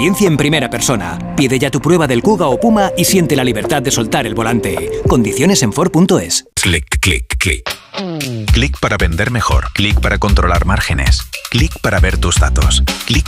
experiencia en primera persona. Pide ya tu prueba del Kuga o Puma y siente la libertad de soltar el volante. Condiciones en Ford.es. Clic, clic, clic. Clic para vender mejor. Clic para controlar márgenes. Clic para ver tus datos. Clic